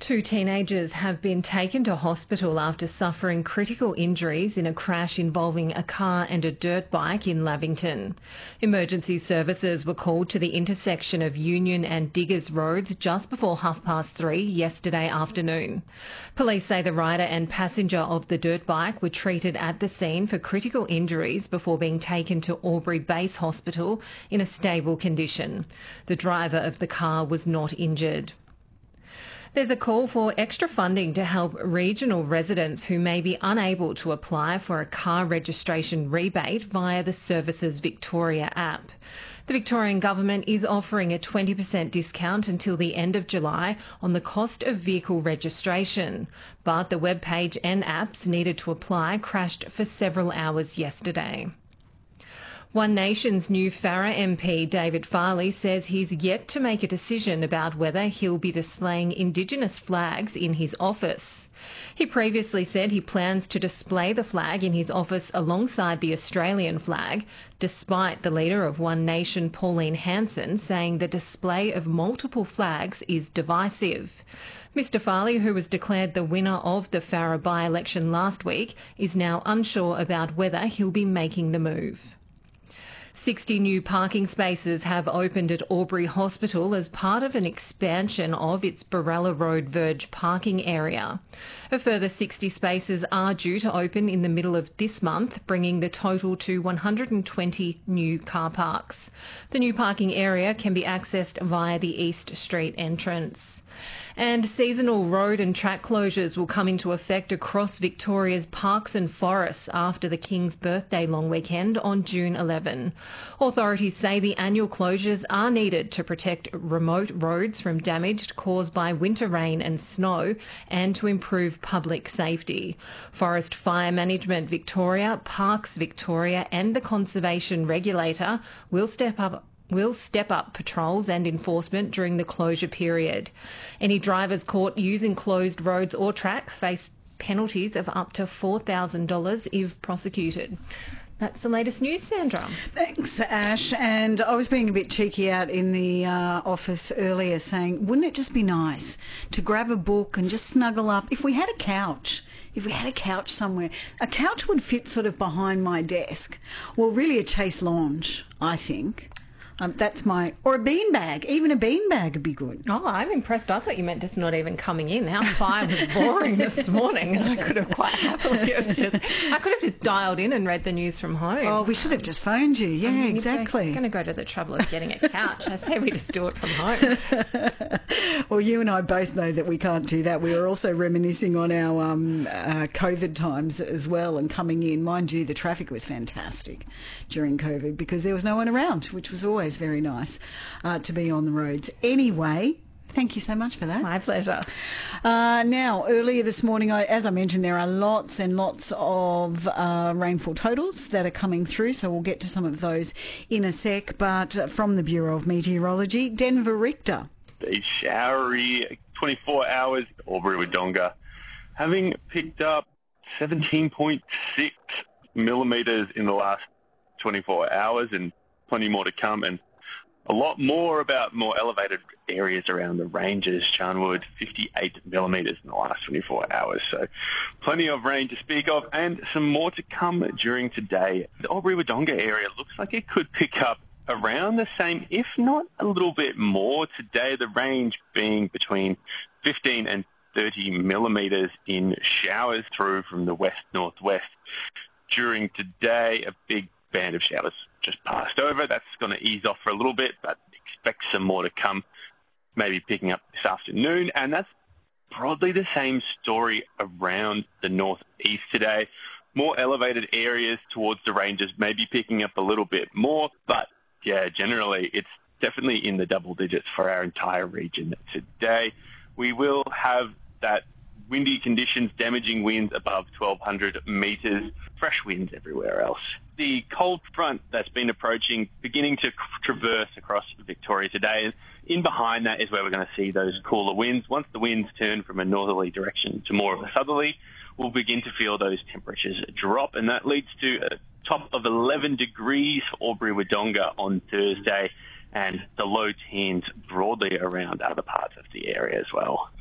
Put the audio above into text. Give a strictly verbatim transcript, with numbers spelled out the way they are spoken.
Two teenagers have been taken to hospital after suffering critical injuries in a crash involving a car and a dirt bike in Lavington. Emergency services were called to the intersection of Union and Diggers Roads just before half past three yesterday afternoon. Police say the rider and passenger of the dirt bike were treated at the scene for critical injuries before being taken to Albury Base Hospital in a stable condition. The driver of the car was not injured. There's a call for extra funding to help regional residents who may be unable to apply for a car registration rebate via the Services Victoria app. The Victorian Government is offering a twenty percent discount until the end of July on the cost of vehicle registration, but the webpage and apps needed to apply crashed for several hours yesterday. One Nation's new Farrer M P David Farley says he's yet to make a decision about whether he'll be displaying Indigenous flags in his office. He previously said he plans to display the flag in his office alongside the Australian flag, despite the leader of One Nation, Pauline Hanson, saying the display of multiple flags is divisive. Mister Farley, who was declared the winner of the Farrer by-election last week, is now unsure about whether he'll be making the move. sixty new parking spaces have opened at Albury Hospital as part of an expansion of its Barella Road Verge parking area. A further sixty spaces are due to open in the middle of this month, bringing the total to one hundred twenty new car parks. The new parking area can be accessed via the East Street entrance. And seasonal road and track closures will come into effect across Victoria's parks and forests after the King's birthday long weekend on June eleventh. Authorities say the annual closures are needed to protect remote roads from damage caused by winter rain and snow and to improve public safety. Forest Fire Management Victoria, Parks Victoria and the Conservation Regulator will step up will step up patrols and enforcement during the closure period. Any drivers caught using closed roads or track face penalties of up to four thousand dollars if prosecuted. That's the latest news, Sandra. Thanks, Ash. And I was being a bit cheeky out in the uh, office earlier saying, wouldn't it just be nice to grab a book and just snuggle up? If we had a couch, if we had a couch somewhere, a couch would fit sort of behind my desk. Well, really a chaise lounge, I think. Um, that's my, or a beanbag. Even a beanbag would be good. Oh, I'm impressed. I thought you meant just not even coming in. Our fire was boring this morning, and I could have quite happily have just, I could have just dialed in and read the news from home. Oh, we should have just phoned you. Yeah, I mean, exactly. I'm going to go to the trouble of getting a couch. I say we just do it from home. Well, you and I both know that we can't do that. We were also reminiscing on our um, uh, COVID times as well and coming in. Mind you, the traffic was fantastic during COVID because there was no one around, which was always very nice uh, to be on the roads. Anyway, thank you so much for that. My pleasure. Uh, now, earlier this morning, I, as I mentioned, there are lots and lots of uh, rainfall totals that are coming through, so we'll get to some of those in a sec. But uh, from the Bureau of Meteorology, Denver Richter. A showery twenty-four hours, Albury-Wodonga, having picked up seventeen point six millimetres in the last twenty-four hours and plenty more to come, and a lot more about more elevated areas around the ranges. Charnwood, fifty-eight millimetres in the last twenty-four hours. So plenty of rain to speak of and some more to come during today. The Albury-Wodonga area looks like it could pick up around the same, if not a little bit more today, the range being between fifteen and thirty millimetres in showers through from the west-northwest. During today, a big band of showers just passed over. That's going to ease off for a little bit, but expect some more to come, maybe picking up this afternoon. And that's broadly the same story around the northeast today. More elevated areas towards the ranges, maybe picking up a little bit more, but yeah, generally it's definitely in the double digits for our entire region today. We will have that windy conditions, damaging winds above twelve hundred metres, fresh winds everywhere else. The cold front that's been approaching, beginning to traverse across Victoria today. In behind that is where we're going to see those cooler winds. Once the winds turn from a northerly direction to more of a southerly, we'll begin to feel those temperatures drop, and that leads to a top of eleven degrees for Albury-Wodonga on Thursday, and the low teens broadly around other parts of the area as well.